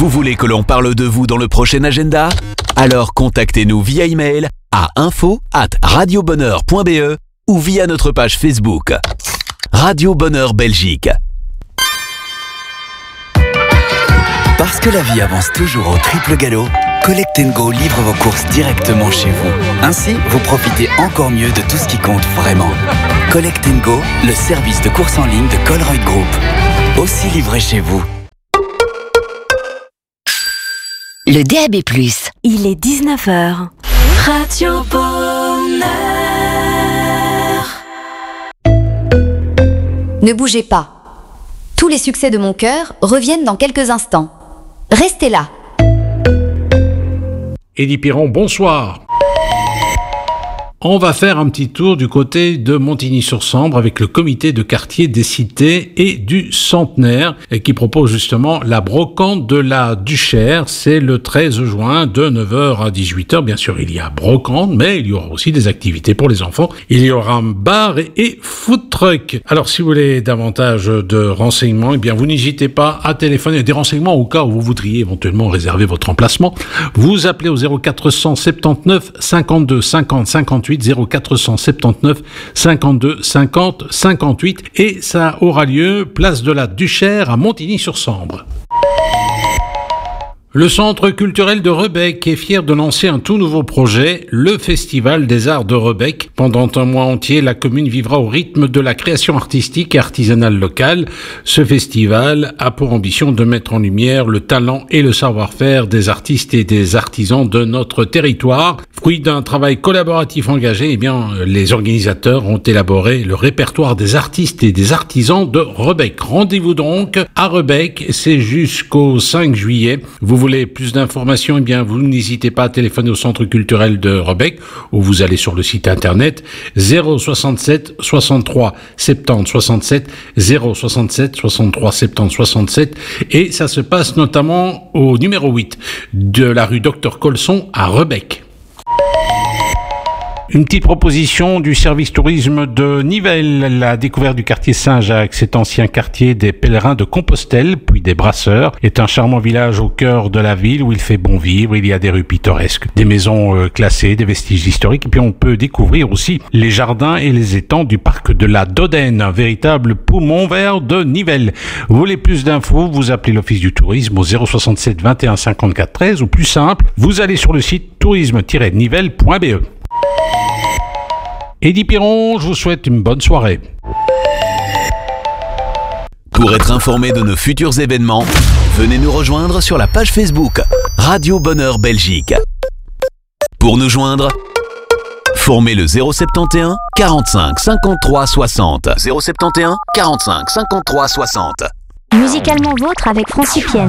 Vous voulez que l'on parle de vous dans le prochain agenda? Alors contactez-nous via email à info@radiobonheur.be ou via notre page Facebook. Radio Bonheur Belgique. Parce que la vie avance toujours au triple galop, Collect & Go livre vos courses directement chez vous. Ainsi, vous profitez encore mieux de tout ce qui compte vraiment. Collect & Go, le service de course en ligne de Colruyt Group. Aussi livré chez vous. Le DAB+. Il est 19h. Radio Bonheur. Ne bougez pas. Tous les succès de mon cœur reviennent dans quelques instants. Restez là. Eddie Piron, bonsoir. On va faire un petit tour du côté de Montigny-sur-Sambre avec le comité de quartier des cités et du centenaire qui propose justement la brocante de la Duchère. C'est le 13 juin de 9h à 18h. Bien sûr, il y a brocante, mais il y aura aussi des activités pour les enfants. Il y aura un bar et food truck. Alors, si vous voulez davantage de renseignements, eh bien, vous n'hésitez pas à téléphoner. Des renseignements au cas où vous voudriez éventuellement réserver votre emplacement. Vous appelez au 0479 52 50 58 0479 52 50 58 et ça aura lieu place de la Duchère à Montigny-sur-Sambre. Le Centre culturel de Rebec est fier de lancer un tout nouveau projet, le Festival des Arts de Rebec. Pendant un mois entier, la commune vivra au rythme de la création artistique et artisanale locale. Ce festival a pour ambition de mettre en lumière le talent et le savoir-faire des artistes et des artisans de notre territoire. Fruit d'un travail collaboratif engagé, eh bien, les organisateurs ont élaboré le répertoire des artistes et des artisans de Rebec. Rendez-vous donc à Rebec, c'est jusqu'au 5 juillet. Vous voulez plus d'informations, eh bien, vous n'hésitez pas à téléphoner au Centre culturel de Rebec ou vous allez sur le site internet 067 63 70 67 067 63 70 67 et ça se passe notamment au numéro 8 de la rue Docteur Colson à Rebec. Une petite proposition du service tourisme de Nivelles, la découverte du quartier Saint-Jacques, cet ancien quartier des pèlerins de Compostelle, puis des brasseurs, est un charmant village au cœur de la ville où il fait bon vivre, il y a des rues pittoresques, des maisons classées, des vestiges historiques, et puis on peut découvrir aussi les jardins et les étangs du parc de la Dodène, un véritable poumon vert de Nivelles. Vous voulez plus d'infos, vous appelez l'office du tourisme au 067 21 54 13 ou plus simple, vous allez sur le site tourisme-nivelles.be. Eddie Piron, je vous souhaite une bonne soirée. Pour être informé de nos futurs événements, venez nous rejoindre sur la page Facebook Radio Bonheur Belgique. Pour nous joindre, formez le 071 45 53 60. 071 45 53 60. Musicalement vôtre avec Francipienne.